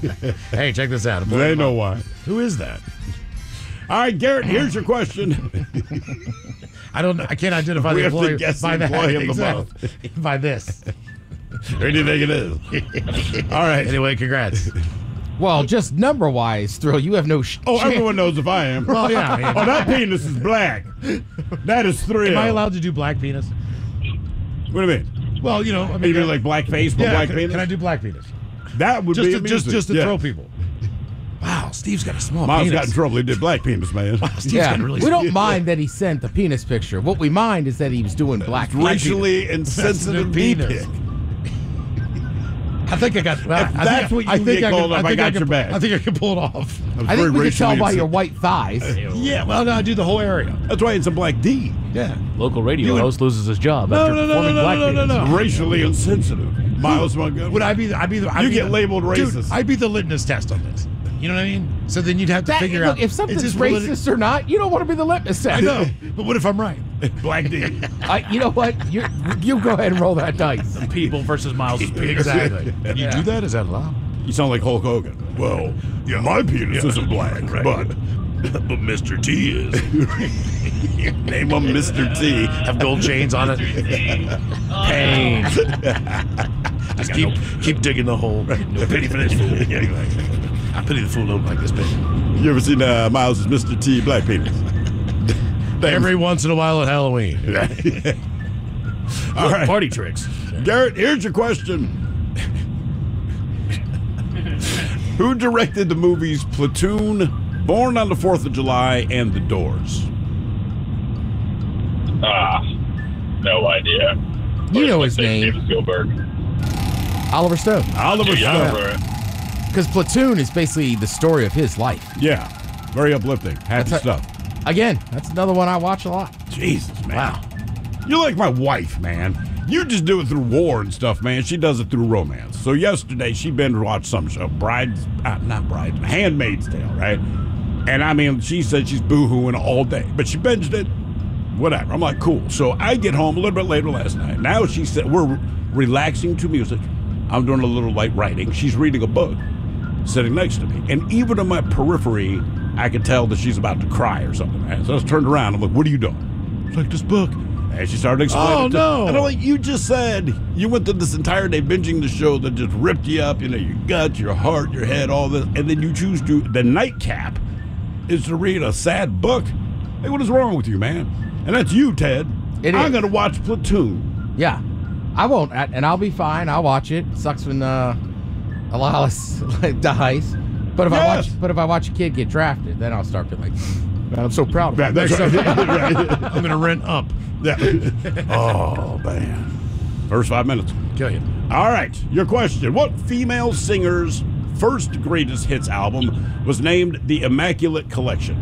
Hey, check this out. They know why. Who is that? All right, Garrett, here's your question. I can't identify We the have to employee guess by the that. employee of the Exactly. By this. Who do you think it is? All right. Anyway, congrats. Well, just number-wise, Thrill, you have no Oh, everyone knows if I am. Well, yeah. I mean, Oh, that penis is black. That is Thrill. am I allowed to do black penis? What do you mean? Well, you know, I mean, You mean like black face but black penis? Can I do black penis? That would Just be to, amusing. just to Yeah. throw people. Wow, Steve's got a small Miles penis. got in trouble. He did black penis, man. Steve's Yeah, got a really we small don't mind that he sent the penis picture. What we mind is that he was doing black penis. Racially insensitive penis. D-pic. I think I got. Well, If that's what you get called up, I got your back. I think I can pull it off. I think we can tell by your white thighs. Yeah, well, no, I do the whole area. That's why it's a black D. Yeah. Local radio host loses his job No, after no, no, performing no, black no, no, penis. no. Racially insensitive. Miles Montgomery. Would I be the? You get labeled racist. Dude, I'd be the litmus test on this. You know what I mean? So then you'd have to figure Look, out if something's is this racist or not, you don't want to be the litmus test. I know, but what if I'm right? Black D. You know what? You go ahead and roll that dice. People versus Miles' penis. Exactly. Can you do that? Is that allowed? You sound like Hulk Hogan. Well, yeah, my penis isn't black, but Mr. T is. name him Mr. T. Have gold chains on it. Pain. Just keep digging the hole. No pity for this fool. I pity the fool who don't like this bit. You ever seen Miles' Mr. T black penis? Every once in a while at Halloween. All right. Party tricks. Garrett, here's your question. Who directed the movies Platoon, Born on the 4th of July, and The Doors? No idea. You know his name. Steven Spielberg. Oliver Stone. Oliver Stone. Right. Because Platoon is basically the story of his life. Yeah. Very uplifting. Happy That's stuff. Again, that's another one I watch a lot. Jesus, man. Wow. You're like my wife, man. You just do it through war and stuff, man. She does it through romance. So yesterday, she binge watched some show, Handmaid's Tale, right? And I mean, she said she's boo-hooing all day, but she binged it, whatever. I'm like, cool. So I get home a little bit later last night. Now she said, we're relaxing to music. I'm doing a little light writing. She's reading a book, sitting next to me. And even in my periphery, I could tell that she's about to cry or something. Right? So I turned around. I'm like, what are you doing? She's like, this book. And she started explaining. Oh, no. And I'm like, you just said you went through this entire day binging the show that just ripped you up, you know, your gut, your heart, your head, all this. And then you choose to, the nightcap is to read a sad book. Hey, what is wrong with you, man? And that's you, Ted. I'm going to watch Platoon. Yeah. I won't, and I'll be fine. I'll watch it. Sucks when Alice dies. But if I watch a kid get drafted, then I'll start feeling like, man, I'm so proud of him. That's right. I'm going to rent up. Yeah. Oh, man. First 5 minutes. Kill you. All right, your question. What female singer's first greatest hits album was named The Immaculate Collection?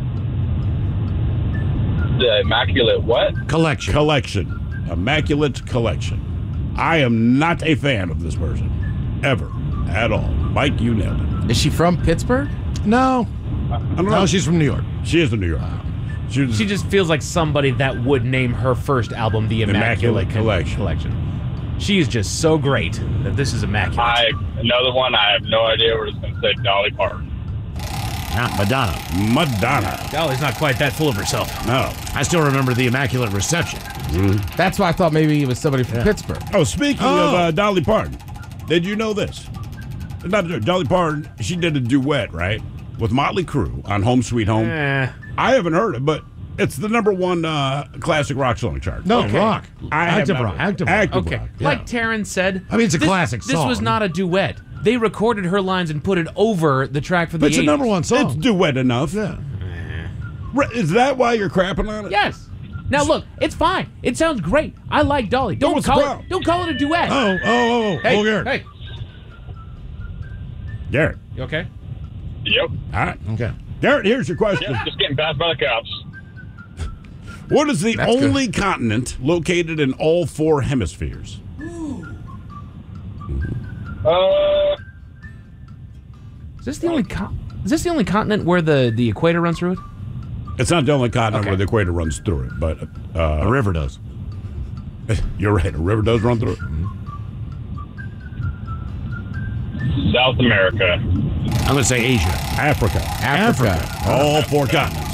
The Immaculate what? Collection. Immaculate Collection. I am not a fan of this person. Ever. At all. Mike, you nailed it. Is she from Pittsburgh? No. I don't know. No, she's from New York. She is from New York. She just feels like somebody that would name her first album the Immaculate Collection. She is just so great that this is immaculate. Another one, I have no idea. We're just going to say Dolly Parton. Not Madonna. Madonna. Dolly's not quite that full of herself. No. I still remember the Immaculate Reception. That's why I thought maybe it was somebody from Pittsburgh. Oh, speaking of Dolly Parton, did you know this? Not Dolly Parton, she did a duet, right? With Motley Crue on Home Sweet Home. I haven't heard it, but it's the #1 classic rock song chart. No, rock. Active rock. Active Okay. rock. Yeah. Like Taryn said. I mean, it's a classic This was song. not a duet. They recorded her lines and put it over the track for the But it's a 80s. #1 It's song. duet enough. Yeah. Is that why you're crapping on it? Yes. Now look, it's fine. It sounds great. I like Dolly. Don't what's the call problem? it. Don't call it a duet. Oh, Hey, Garrett. hey. Garrett. You okay? Yep. All right. Okay. Garrett, here's your question. Yep, just getting passed by the cops. What is the That's only continent located in all 4 hemispheres? Is this the only continent where the equator runs through it? It's not the only continent Okay. where the equator runs through it, but A river does. you're right. A river does run through it. South America. I'm going to say Asia. Africa. All 4 continents.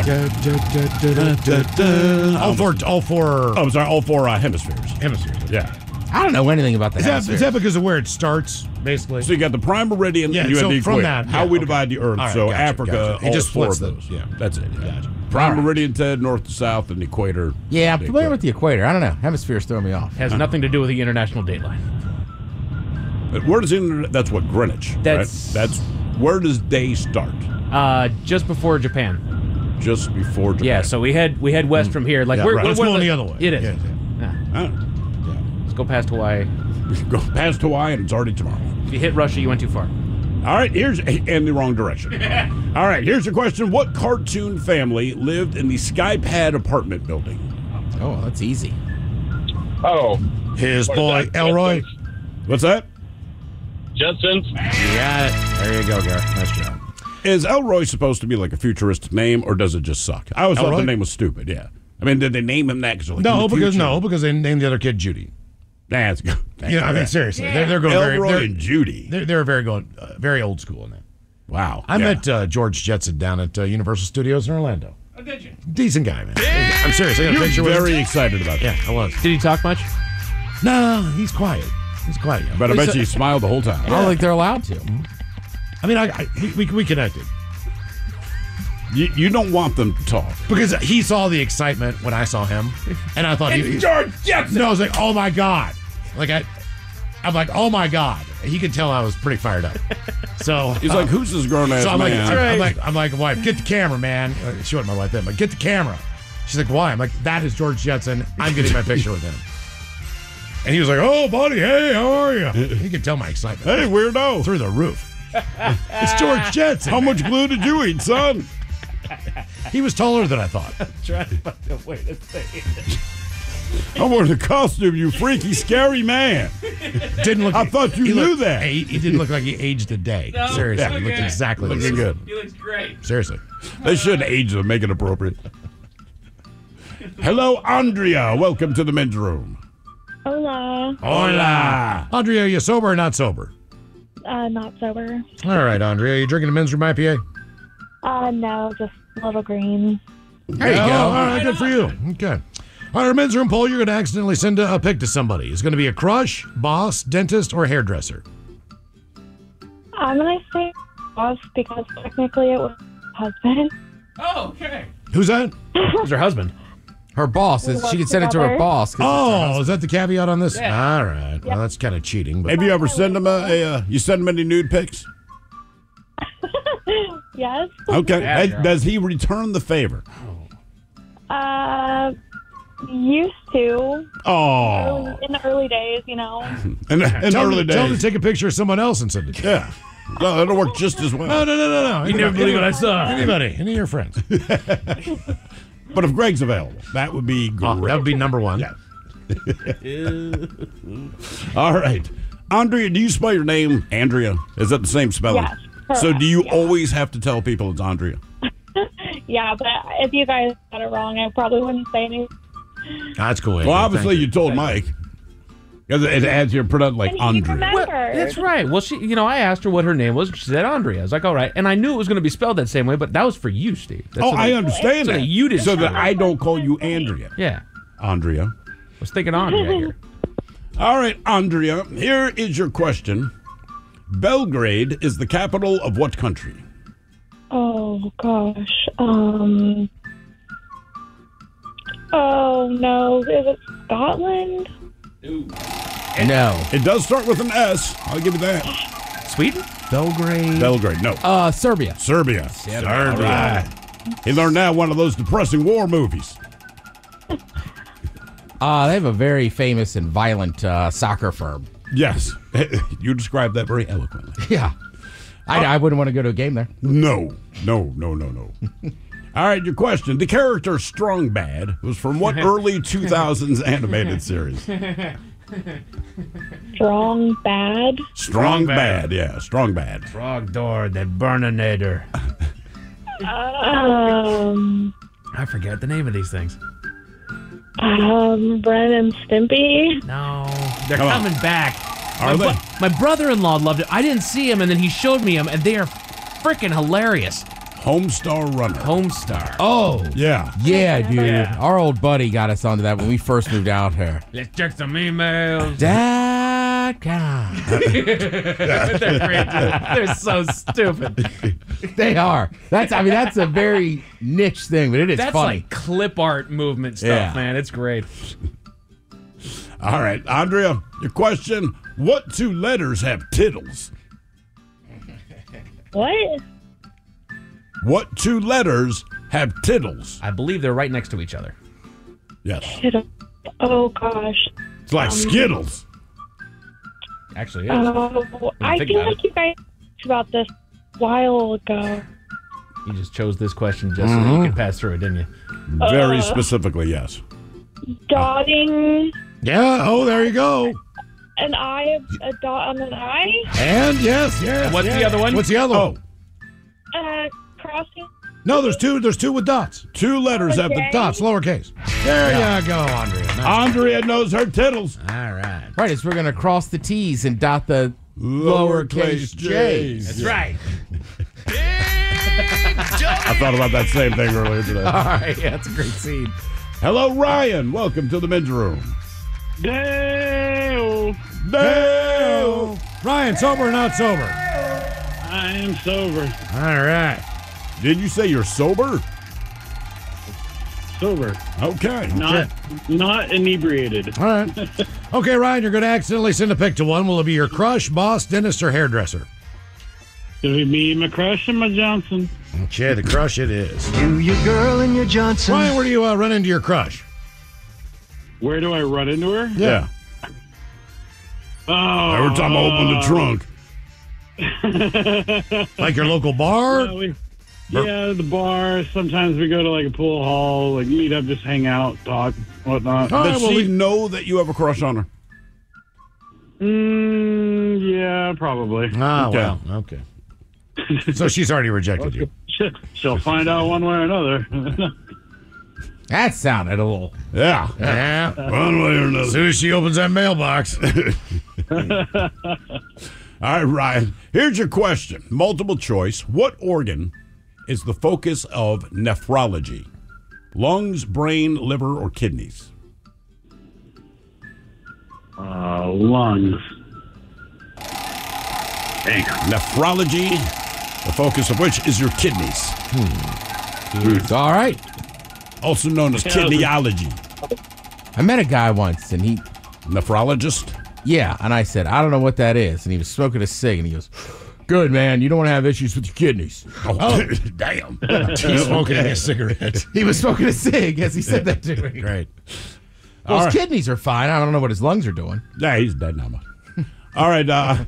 All four. I'm sorry, all 4 hemispheres. Hemispheres. Yeah. I don't know anything about the Is that because of where it starts, basically? So you got the prime meridian, Yeah, and you so have the from equator. that, How yeah, we okay. divide the Earth. All right, So gotcha, Africa, gotcha. It all just 4 splits of those. those. Yeah, that's it. Yeah. Gotcha. Prime meridian, Ted, north to south, and equator. Yeah, I'm the familiar equator. with the equator. I don't know. Hemispheres throw me off. Has nothing to do with the international dateline. But where does that's what Greenwich. That's- right? That's where does day start? Just before Japan. Just before Japan. Yeah, so we head west from here. Like Yeah, we're, right. we're, It's we're going the other way. It is. Yeah, Yeah. Oh. Let's go past Hawaii. Go past Hawaii, and it's already tomorrow. If you hit Russia, you went too far. All right, here's in the wrong direction. All right, here's your question: what cartoon family lived in the Skypad apartment building? Oh, that's easy. Oh, His what boy is that? Elroy. What's that? Jetsons. You got it. There you go, Gareth. Nice job. Is Elroy supposed to be like a futuristic name, or does it just suck? I always thought Elroy? the name was stupid. Yeah, I mean, did they name him that? Like, No, in the because future? they named the other kid Judy. That's good. You know, I mean, seriously, they're going Elroy very. and Judy. They're very very old school in that. Wow. I Yeah. met George Jetson down at Universal Studios in Orlando. Oh, did you? Decent guy, man. I'm serious. I got a You're picture with very him. excited about that. Yeah, I was. Did he talk much? No, he's quiet. He's quiet. Yeah. But I bet you smiled the whole time. I don't think they're allowed to. I mean, we connected You don't want them to talk. because he saw the excitement when I saw him, and I thought he. George Jetson. No, I was like, oh my god, like I'm like, oh my god. He could tell I was pretty fired up. So He's like, who's this grown ass so I'm man? I'm like, wife, get the camera, man. She wasn't my wife then, but get the camera. She's like, why? I'm like, that is George Jetson. I'm getting my picture with him. And he was like, oh, buddy, hey, how are you? He could tell my excitement. Hey, weirdo. Through the roof. It's George Jetson. How much glue did you eat, son? He was taller than I thought. Trying to find a way to say it. I'm wearing a costume, you freaky, scary man. Didn't look. I thought you he knew looked- that. He didn't look like he aged a day. No, Seriously, okay. he looked exactly the Looking same. good. He looks great. Seriously. They should age them, make it appropriate. Hello, Andrea. Welcome to the men's room. Hola. Hola. Andrea, are you sober or not sober? Not sober. All right, Andrea, you drinking a men's room IPA? No, just Little Green. There you Oh, go. all right, good for you. Okay. On our men's room poll, you're going to accidentally send a pic to somebody. It's going to be a crush, boss, dentist, or hairdresser. I'm gonna say boss because technically it was husband. Oh, okay. Who's that? Who's her husband? Her boss. She could send it to her together. boss. 'cause Oh, is that the caveat on this? Yeah. All right. Well, that's kind of cheating. But Have you ever sent them you send them any nude pics? Yes. Okay. Yeah, Hey, girl. does he return the favor? Used to Oh. in the early days, you know. In tell early him, tell him days. to take a picture of someone else and send it. Yeah. No, it'll work just as well. No. You never believe what I saw. Anybody, any of your friends. But if Greg's available, that would be great. Oh, that would be number one. Yeah. All right. Andrea, do you spell your name Andrea? Is that the same spelling? Yes, So correct, do you yeah. always have to tell people it's Andrea? Yeah, but if you guys got it wrong, I probably wouldn't say anything. That's cool. Well, obviously you told Mike. Because it adds your product like And he Andrea. remembered. That's right. Well, I asked her what her name was. She said Andrea. I was like, all right. And I knew it was going to be spelled that same way, but that was for you, Steve. That's Oh, so I that- understand so that. that you didn't So that screw it. I don't call you Andrea. Yeah. Andrea. I was thinking Andrea here. All right, Andrea, here is your question. Belgrade is the capital of what country? Oh gosh. Oh no, is it Scotland? No. It does start with an S. I'll give you that. Sweden? Belgrade. Belgrade, no. Serbia. Serbia. All right. He learned now one of those depressing war movies. They have a very famous and violent soccer firm. Yes. You described that very eloquently. Yeah. I wouldn't want to go to a game there. No. All right, your question. The character Strong Bad was from what early 2000s animated series? Strong Bad? Strong Bad, yeah. Strong Bad. Frog door, the Burninator. I forget the name of these things. Ren and Stimpy? No. They're Come on. coming back. Are they? My brother-in-law loved it. I didn't see him, and then he showed me them, and they are freaking hilarious. Homestar Runner. Homestar. Oh. Yeah. Yeah, dude. Yeah. Our old buddy got us onto that when we first moved out here. Let's check some emails. .com. They're great, dude. They're so stupid. They are. That's a very niche thing, but it is That's funny. like clip art movement stuff, Yeah. man. It's great. All right, Andrea, your question. What two letters have tittles? What? What two letters have tittles? I believe they're right next to each other. Yes. Oh, gosh. It's like Skittles. Actually, it is. Oh, I think feel about like you guys talked about this a while ago. You just chose this question just so you could pass through it, didn't you? Very specifically, yes. Dotting Yeah. Oh, there you go. an I, a dot on an I, And yes. What's the other one? What's the other one? crossing. No, there's two. There's two with dots. Two letters have the Okay. Dots, lowercase. There you go, Andrea. Nice. Andrea knows her tittles. All right. Right, it's we're going to cross the T's and dot the lowercase j's. That's right. I thought about that same thing earlier today. All right, yeah, that's a great scene. Hello, Ryan. Welcome to the men's room. Dale, Dale. Ryan, sober or not sober? I am sober. All right. Did you say you're sober? Sober. Okay. Not inebriated. All right. Okay, Ryan, you're going to accidentally send a pic to one. Will it be your crush, boss, dentist, or hairdresser? It'll be my crush and my Johnson. Okay, the crush it is. You, your girl, and your Johnson. Ryan, where do you run into your crush? Where do I run into her? Yeah. Oh, Every time I open the trunk. Like your local bar? Yeah, the bar. Sometimes we go to like a pool hall, like meet up, just hang out, talk, whatnot. All right, Does well, she know that you have a crush on her? Yeah, probably. Ah, Okay. well, okay. So she's already rejected you. She'll find out one way or another. That sounded a little. Yeah. Yeah. One way or As another. soon as she opens that mailbox. All right, Ryan. Here's your question. Multiple choice. What organ is the focus of nephrology? Lungs, brain, liver, or kidneys? Lungs. Dang. Nephrology, the focus of which is your kidneys. All right. Also known as kidneyology. I met a guy once, and he, Nephrologist? yeah, and I said, I don't know what that is. And he was smoking a cig, and he goes, good, man. You don't want to have issues with your kidneys. Oh, damn. He's smoking a cigarette. He was smoking a cig as he said that to me. Great. Well, All his right. kidneys are fine. I don't know what his lungs are doing. Yeah, he's dead now. All right,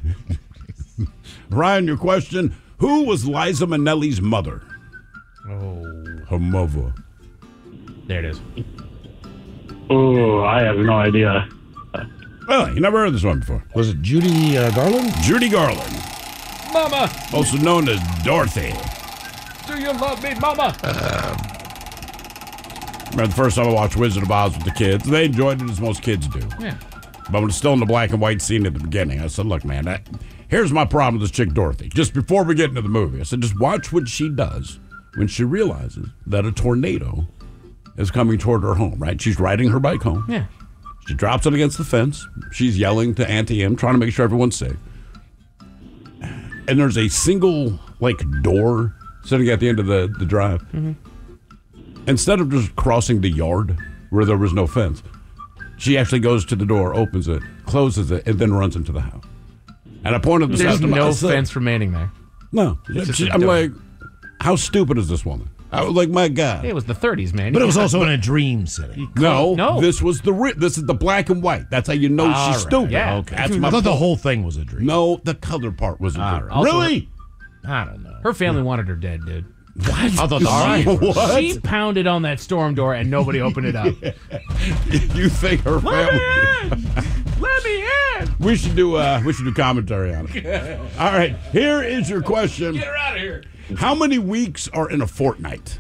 Ryan, your question. Who was Liza Minnelli's mother? Oh, Her mother. there it is. Oh, I have no idea. Really? You never heard this one before. Was it Judy Garland? Judy Garland, Mama, also known as Dorothy. do you love me, Mama? Remember the first time I watched Wizard of Oz with the kids? They enjoyed it as most kids do. Yeah. But when it's still in the black and white scene at the beginning, I said, look, man, here's my problem with this chick Dorothy. Just before we get into the movie, I said, just watch what she does when she realizes that a tornado is coming toward her home, right? She's riding her bike home. Yeah. She drops it against the fence. She's yelling to Auntie M, trying to make sure everyone's safe. And there's a single, door sitting at the end of the drive. Mm-hmm. Instead of just crossing the yard where there was no fence, she actually goes to the door, opens it, closes it, and then runs into the house. And I pointed this out There's to my no son. fence remaining there. No. just I'm a like, how stupid is this woman? I was like, my God. It was the 30s, man. But it was also in a dream setting. No, this was this is the black and white. That's how you know All she's right. stupid. Yeah. Okay. That's I my thought the point. whole thing was a dream. No, the color part was a All dream. right. Also, Really? I don't know. Her family wanted her dead, dude. What? I thought the mind was. What? She pounded on that storm door and nobody opened it up. You think her family? Let me in! We should do commentary on it. All right, here is your question. Get her out of here. How many weeks are in a fortnight?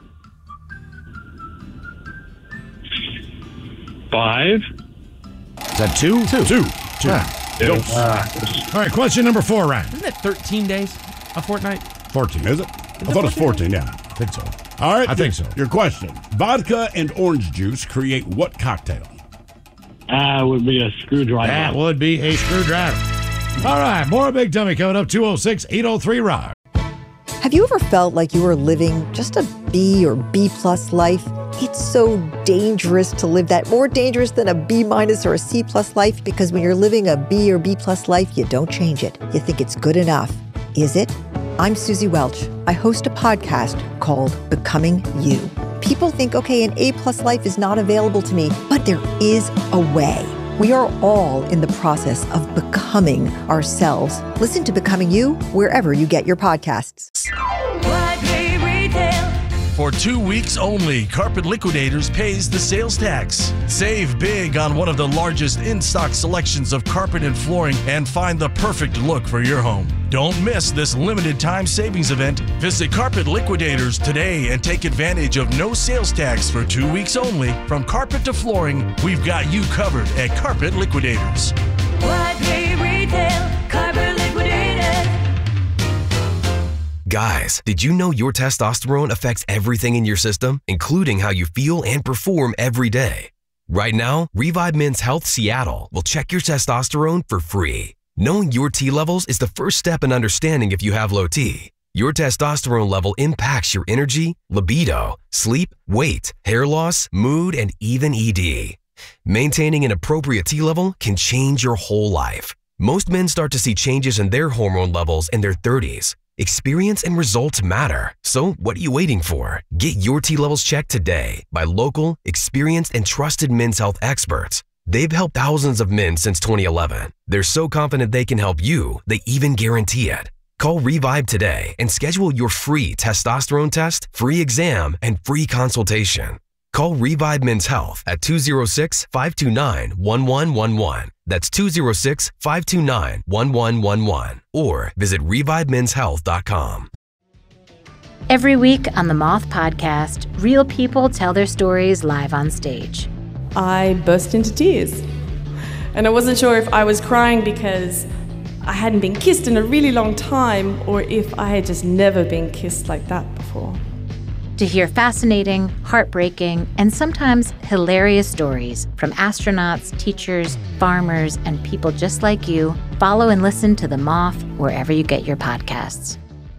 Five. Is that 2? 2. All right, question number 4, Ryan. Isn't it 13 days a fortnight? 14. Is it? I thought it was 14, yeah. I think so. All right. I think so. Your question. Vodka and orange juice create what cocktail? Would be a screwdriver. That would be a screwdriver. All right, more Big Dummy coming up. 206-803-ROCK. Have you ever felt like you were living just a B or B+ life? It's so dangerous to live that, more dangerous than a B- or a C+ life, because when you're living a B or B+ life, you don't change it. You think it's good enough. Is it? I'm Susie Welch. I host a podcast called Becoming You. People think, okay, an A+ life is not available to me, but there is a way. We are all in the process of becoming ourselves. Listen to Becoming You wherever you get your podcasts. For 2 weeks only, Carpet Liquidators pays the sales tax. Save big on one of the largest in-stock selections of carpet and flooring and find the perfect look for your home. Don't miss this limited time savings event. Visit Carpet Liquidators today and take advantage of no sales tax for 2 weeks only. From carpet to flooring, we've got you covered at Carpet Liquidators. Wide retail, Carpet Liquidators. Guys, did you know your testosterone affects everything in your system, including how you feel and perform every day? Right now, Revive Men's Health Seattle will check your testosterone for free. Knowing your T levels is the first step in understanding if you have low T. Your testosterone level impacts your energy, libido, sleep, weight, hair loss, mood, and even ED. Maintaining an appropriate T level can change your whole life. Most men start to see changes in their hormone levels in their 30s. Experience and results matter. So what are you waiting for? Get your T levels checked today by local, experienced, and trusted men's health experts. They've helped thousands of men since 2011. They're so confident they can help you, they even guarantee it. Call Revive today and schedule your free testosterone test, free exam, and free consultation. Call Revive Men's Health at 206-529-1111. That's 206-529-1111. Or visit ReviveMen'sHealth.com. Every week on the Moth Podcast, real people tell their stories live on stage. I burst into tears. And I wasn't sure if I was crying because I hadn't been kissed in a really long time or if I had just never been kissed like that before. To hear fascinating, heartbreaking, and sometimes hilarious stories from astronauts, teachers, farmers, and people just like you, follow and listen to The Moth wherever you get your podcasts.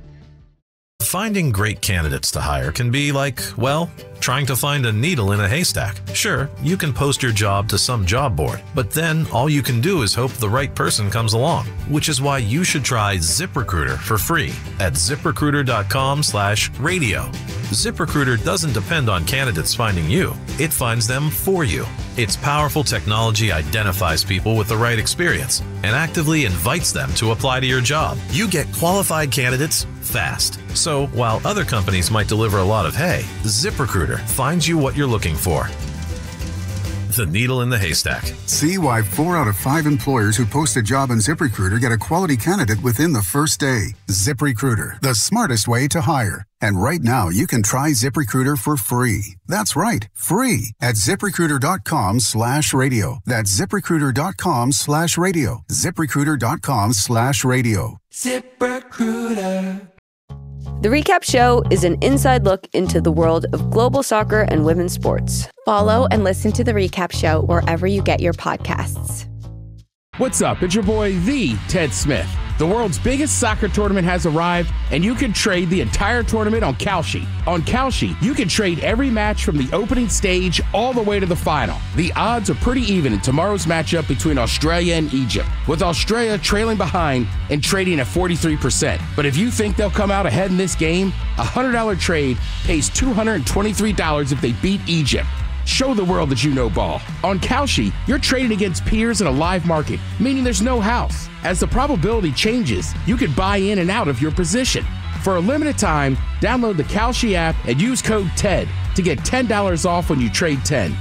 Finding great candidates to hire can be like, well, trying to find a needle in a haystack. Sure, you can post your job to some job board, but then all you can do is hope the right person comes along, which is why you should try ZipRecruiter for free at ZipRecruiter.com/radio. ZipRecruiter doesn't depend on candidates finding you. It finds them for you. Its powerful technology identifies people with the right experience and actively invites them to apply to your job. You get qualified candidates fast. So while other companies might deliver a lot of hay, ZipRecruiter finds you what you're looking for. The needle in the haystack. See why 4 out of 5 employers who post a job on ZipRecruiter get a quality candidate within the first day. ZipRecruiter, the smartest way to hire. And right now, you can try ZipRecruiter for free. That's right, free at ZipRecruiter.com/radio. That's ZipRecruiter.com/radio. ZipRecruiter.com/radio. ZipRecruiter. The Recap Show is an inside look into the world of global soccer and women's sports. Follow and listen to The Recap Show wherever you get your podcasts. What's up? It's your boy, the Ted Smith. The world's biggest soccer tournament has arrived, and you can trade the entire tournament on Kalshi. On Kalshi, you can trade every match from the opening stage all the way to the final. The odds are pretty even in tomorrow's matchup between Australia and Egypt, with Australia trailing behind and trading at 43%. But if you think they'll come out ahead in this game, a $100 trade pays $223 if they beat Egypt. Show the world that you know ball. On Kalshi, you're trading against peers in a live market, meaning there's no house. As the probability changes, you can buy in and out of your position. For a limited time, download the Kalshi app and use code TED to get $10 off when you trade 10.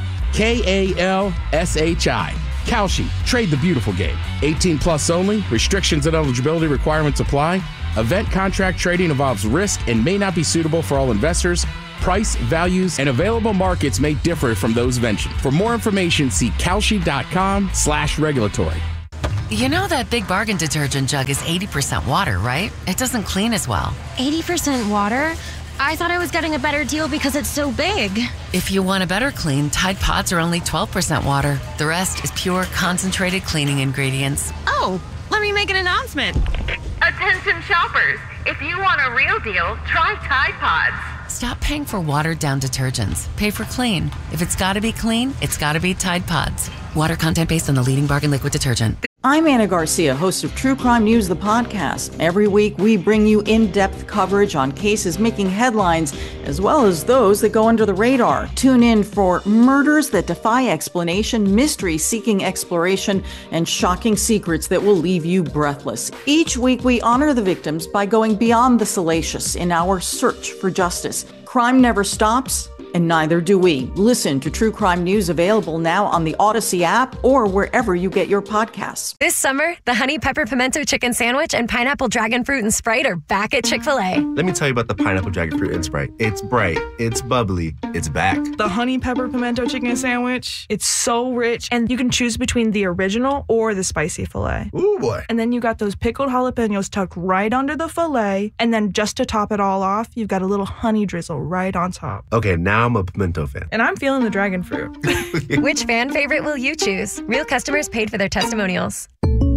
Kalshi. Kalshi. Trade the beautiful game. 18 plus only. Restrictions and eligibility requirements apply. Event contract trading involves risk and may not be suitable for all investors. Price, values, and available markets may differ from those mentioned. For more information, see Kalshi.com/regulatory. You know that Big Bargain detergent jug is 80% water, right? It doesn't clean as well. 80% water? I thought I was getting a better deal because it's so big. If you want a better clean, Tide Pods are only 12% water. The rest is pure, concentrated cleaning ingredients. Oh, let me make an announcement. Attention shoppers, if you want a real deal, try Tide Pods. Stop paying for watered-down detergents. Pay for clean. If it's gotta be clean, it's gotta be Tide Pods. Water content based on the leading bargain liquid detergent. I'm Anna Garcia, host of True Crime News, the podcast. Every week, we bring you in-depth coverage on cases making headlines, as well as those that go under the radar. Tune in for murders that defy explanation, mysteries seeking exploration, and shocking secrets that will leave you breathless. Each week, we honor the victims by going beyond the salacious in our search for justice. Crime never stops, and neither do we. Listen to True Crime News, available now on the Odyssey app or wherever you get your podcasts. This summer, the Honey Pepper Pimento Chicken Sandwich and Pineapple Dragon Fruit and Sprite are back at Chick-fil-A. Let me tell you about the Pineapple Dragon Fruit and Sprite. It's bright, it's bubbly, it's back. The Honey Pepper Pimento Chicken Sandwich, it's so rich, and you can choose between the original or the spicy filet. Ooh, boy. And then you got those pickled jalapenos tucked right under the filet, and then just to top it all off, you've got a little honey drizzle right on top. Okay, now I'm a pimento fan. And I'm feeling the dragon fruit. Which fan favorite will you choose? Real customers paid for their testimonials.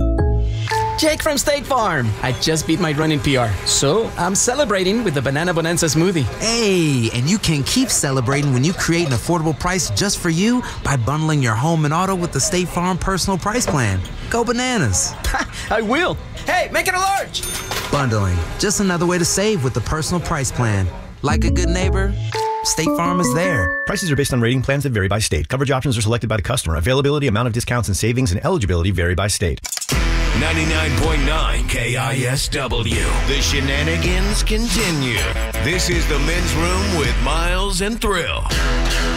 Jake from State Farm. I just beat my running PR, so I'm celebrating with the Banana Bonanza smoothie. Hey, and you can keep celebrating when you create an affordable price just for you by bundling your home and auto with the State Farm Personal Price Plan. Go bananas. I will. Hey, make it a large. Bundling, just another way to save with the Personal Price Plan. Like a good neighbor, State Farm is there. Prices are based on rating plans that vary by state. Coverage options are selected by the customer. Availability, amount of discounts and savings, and eligibility vary by state. 99.9 KISW. The shenanigans continue. This is the Men's Room with Miles and Thrill.